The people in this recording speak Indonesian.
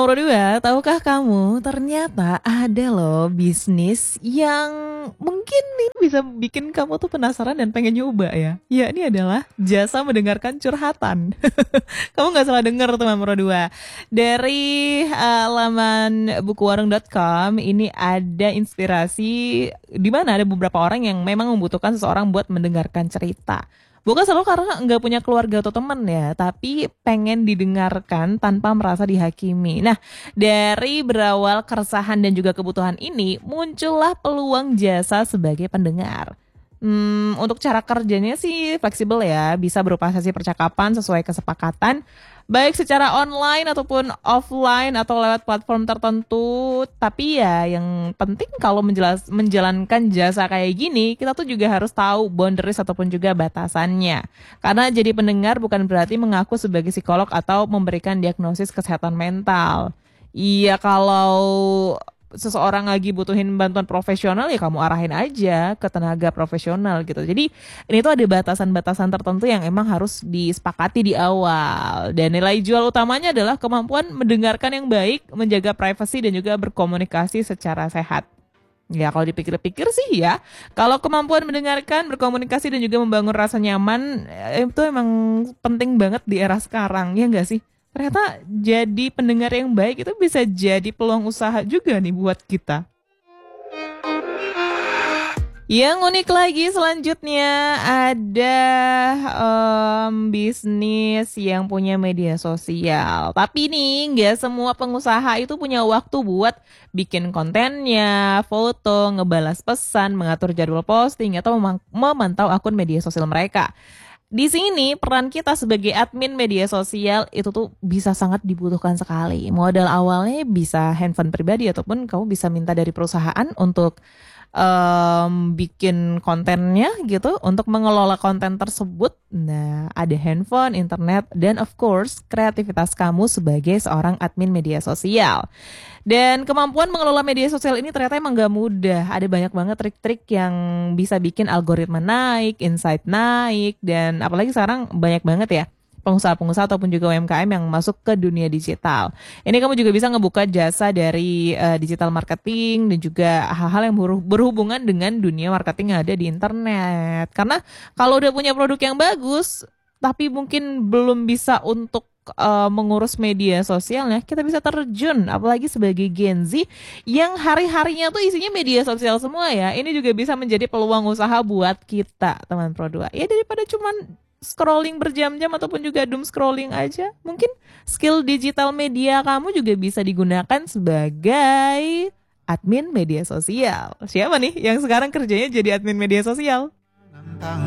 Nomor dua, tahukah kamu ternyata ada loh bisnis yang mungkin ini bisa bikin kamu tuh penasaran dan pengen nyoba ya. Ya, ini adalah jasa mendengarkan curhatan. Kamu nggak salah dengar tuh nomor dua. Dari laman bukuwarung.com ini ada inspirasi di mana ada beberapa orang yang memang membutuhkan seseorang buat mendengarkan cerita. Bukan selalu karena nggak punya keluarga atau teman ya, tapi pengen didengarkan tanpa merasa dihakimi. Nah, dari berawal keresahan dan juga kebutuhan ini, muncullah peluang jasa sebagai pendengar. Untuk cara kerjanya sih fleksibel ya, bisa berupa sesi percakapan sesuai kesepakatan, baik secara online ataupun offline atau lewat platform tertentu. Tapi ya yang penting kalau menjalankan jasa kayak gini, kita tuh juga harus tahu boundaries ataupun juga batasannya. Karena jadi pendengar bukan berarti mengaku sebagai psikolog atau memberikan diagnosis kesehatan mental. Iya, kalau seseorang lagi butuhin bantuan profesional ya kamu arahin aja ke tenaga profesional gitu. Jadi ini tuh ada batasan-batasan tertentu yang emang harus disepakati di awal. Dan nilai jual utamanya adalah kemampuan mendengarkan yang baik, menjaga privasi dan juga berkomunikasi secara sehat. Ya kalau dipikir-pikir sih ya, kalau kemampuan mendengarkan, berkomunikasi dan juga membangun rasa nyaman itu emang penting banget di era sekarang, ya nggak sih? Ternyata jadi pendengar yang baik itu bisa jadi peluang usaha juga nih buat kita. Yang unik lagi selanjutnya ada bisnis yang punya media sosial. Tapi nih nggak semua pengusaha itu punya waktu buat bikin kontennya, foto, ngebalas pesan, mengatur jadwal posting, atau memantau akun media sosial mereka. Di sini peran kita sebagai admin media sosial itu tuh bisa sangat dibutuhkan sekali. Modal awalnya bisa handphone pribadi ataupun kamu bisa minta dari perusahaan untuk bikin kontennya gitu untuk mengelola konten tersebut. Nah, ada handphone, internet, dan of course kreativitas kamu sebagai seorang admin media sosial. Dan kemampuan mengelola media sosial ini ternyata emang gak mudah. Ada banyak banget trik-trik yang bisa bikin algoritma naik, insight naik, dan apalagi sekarang banyak banget ya pengusaha-pengusaha ataupun juga UMKM yang masuk ke dunia digital. Ini kamu juga bisa ngebuka jasa dari digital marketing dan juga hal-hal yang berhubungan dengan dunia marketing yang ada di internet. Karena kalau udah punya produk yang bagus, tapi mungkin belum bisa untuk mengurus media sosialnya, kita bisa terjun apalagi sebagai Gen Z yang hari-harinya tuh isinya media sosial semua ya. Ini juga bisa menjadi peluang usaha buat kita, teman Pro 2. Ya daripada cuman scrolling berjam-jam ataupun juga doom scrolling aja, mungkin skill digital media kamu juga bisa digunakan sebagai admin media sosial. Siapa nih yang sekarang kerjanya jadi admin media sosial?